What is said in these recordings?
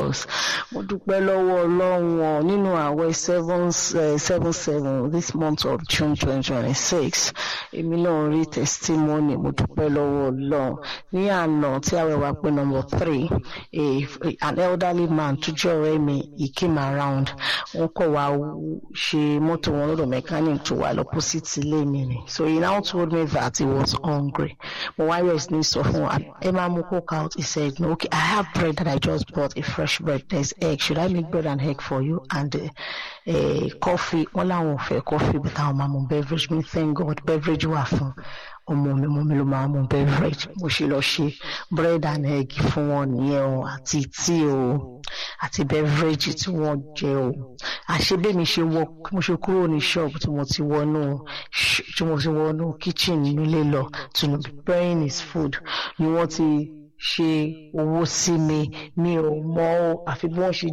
Jesus. Mo dúpẹ́ lọ́wọ́ Ọlọ́run nínú àwẹ̀ 7/7 this month of June 2026. Èmi náà rí testimony. Mo dúpẹ́ lọ́wọ́ Ọlọ́run. Ní àná tí àwẹ̀ wa pé number 3, an elderly man tó jẹ́ ọ̀rẹ́ mi, he came around. Wọ́n kọ̀ wá ṣe mọ́tò wọn lọ́dọ̀ mechanic tó wà lọ́pọ̀sìtì ilé mi ni. So he now told me that he was hungry. Mo wá rest ní sọ fún wa, ẹ máa mú coke out. He said, no, okay, I have bread that I just bought, a fresh bread. There's egg. Should I make bread and egg for you? And coffee. Wọ́n láwọn ò fẹ́ coffee, but àwọn máa mú beverage. Me thank God, beverage wà fún ọmọ mi ló máa mú beverage. Mo ṣe lọ ṣe bread and egg fún wọn nìyẹn o, àti tea o, àti beverage tí wọ́n jẹ o. Àṣebí mi ṣe mo ṣe kúrò ní shop tí mo ti wọnú kitchen nílé lọ to be preparing his food ni wọ́n ti ṣe owó sí mi ò mọ̀ o, àfi bí wọ́n ṣe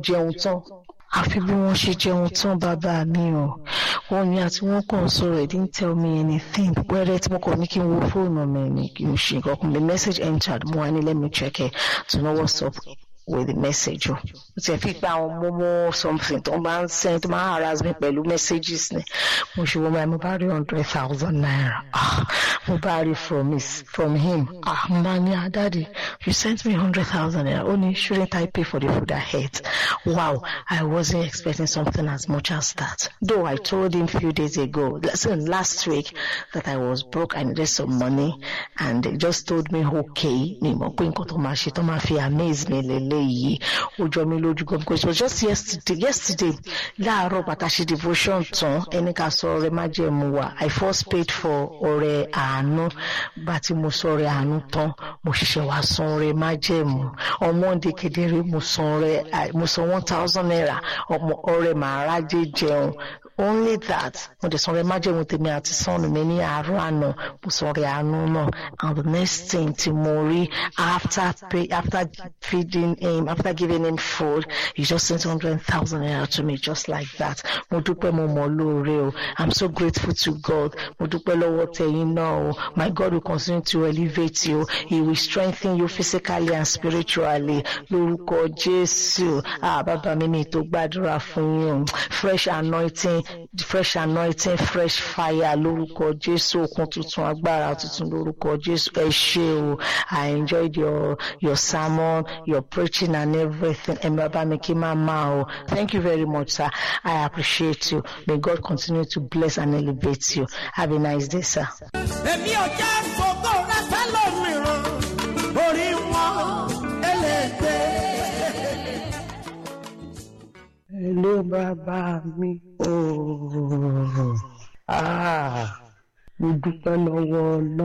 jẹun tán bàbá mi o. Wọ́n ní àti wọ́n kàn sọ̀rọ̀, they didn't tell me anything. Pẹ́rẹ́ tí mo kàn ní kí n wo fóònù mi ni kí n ṣe nǹkan kan. The message entered. Mo wá ní let me check it to know what's up with the message. Ó ti fi pa àwọn momo something tó máa ń send tó máa ń harass me pẹ̀lú messages ni. Mo ṣe wọ́n máa mo bá rí 100,000 naira. Mo bá rí from him. Mo bá ní daddy, you sent me 100,000 naira. Only shouldn't I pay for the food I ate? Wow, I wasn't expecting something as much as that. Though I told him a few days ago, last week, that I was broke, I needed some money, and they just told me, okay, mi mo pé nǹkan tó máa ṣe tó máa fi amaze mi lélẹ́yìí. Ó jọ mi lójú gan, because it was just yesterday, láàárọ̀ bàtà ṣe devotion tán, ẹni ká sọ ọrẹ májẹ̀mú wa. I first paid for ọrẹ àánú, bàtí mo sọ ọrẹ àánú tán, mo ṣẹ̀ṣẹ̀ wá san ọrẹ májẹ̀mú. On Monday kedere mo san 1,000 naira, ọrẹ màrájé jẹun. Only that, mo de san ọrẹ májẹ̀mú tèmi àti sọ́ọ̀nù mi ní àárọ̀ àná, mo san ọrẹ àánú náà. And the next thing tí mo rí, after feeding him, after giving him food, he just sent 100,000 naira to me just like that. Mo dúpẹ́ mo mọ̀ lóore o. I'm so grateful to God. Mo dúpẹ́ lọ́wọ́ tẹ̀yin náà o. My God will continue to elevate you. He will strengthen you physically and spiritually. Lórúkọ Jésù. Bàbá mi tó gbàdúrà fún yín. Fresh anointing, fresh fire. Lórúkọ Jésù. Okun tuntun, agbára tuntun. Lórúkọ Jésù. Ẹ ṣé o. I enjoyed your sermon, your preaching and everything. And Baba mi kí mama o. Thank you very much, sir. I appreciate you. May God continue to bless and elevate you. Have a nice day, sir. Hello, Baba mi. Mo dúpẹ́ lọ́wọ́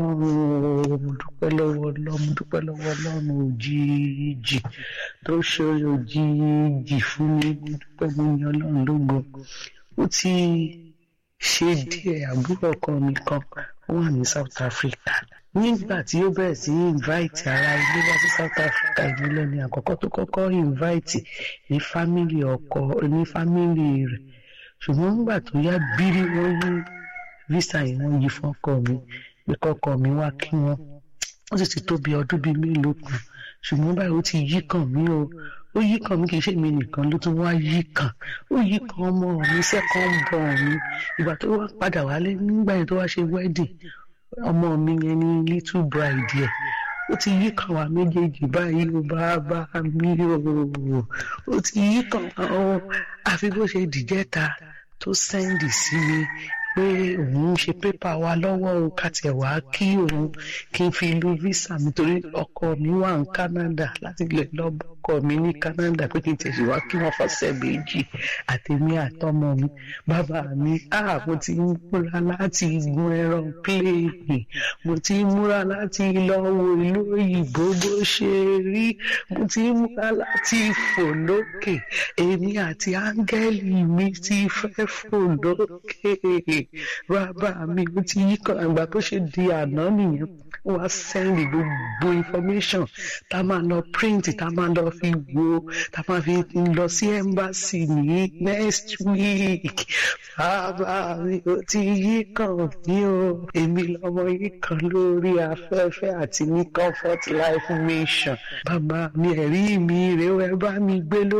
Ọlọ́run òjijì tó ṣe òjijì fún mi. Mo dúpẹ́ mo ní Ọlọ́run lógo. Ó ti ṣe díẹ̀, àbúrò ọkọ mi kan wà ní South Africa. Nígbà tí ó bẹ̀rẹ̀ sí invite ara ilé wá sí South Africa, ìmúlẹ̀ ni àkọ́kọ́ tó kọ́kọ́ invite ní family rẹ̀. Ṣùgbọ́n nígbà tó yá bírí wọ́n yí visa yìí wọ́n yí fún ọkọ mi pé kọ́kọ́ mi wá kí wọ́n. Ó sì ti tó bí ọdún bíi mélòó kan, ṣùgbọ́n báyìí ó ti yí kàn mí o. Ó yí kàn mí, kì í ṣe mi nìkan ló tún wá yí kàn. Ó yí kàn ọmọ mi, second born mi. Ìgbà tó wá padà wálé nígbà yẹn tó wá ṣe wedding, ọmọ mi yẹn ní little bride yẹn. Ó ti yí kàn wá méjèèjì báyìí o, bàbá mi o. Ó ti yí kàn wá o. Àfi bó ṣe dìjẹ́ta tó sẹ́ndì sí mi pé òun ṣe pépà wa lọ́wọ́ o, ká tiẹ̀ wá kí òun kí n fi lu visa mi torí ọkọ mi wà ní Canada, láti lè lọ bọ́kọ mi ní Canada pé kí n tẹ̀sí wá kí wọ́n fọ́sẹ̀ méjì àtèmi àtọmọ mi. Bàbá mi, mo ti ń múra láti gun aeroplane, mo ti ń múra láti lọ wo ìlú òyìnbó bó ṣe rí, mo ti ń múra láti fò lókè. Èmi àti áńgẹ́lì mi ti fẹ́ fò lókè. Bàbá mi, ó ti yí kan àgbà tó ṣe di àná nìyẹn. Wọ́n á sẹ́ndì gbogbo information tá a máa lọ print, tá a máa lọ fi wo, tá a máa fi lọ sí embassy ní next week. Bàbá mi, ó ti yí kan mí o. Èmi lọmọ yí kan lórí afẹ́fẹ́ àti ní Comfort Life Mission. Bàbá mi, ẹ̀rí mi rèé, ẹ bá mi gbé lórí.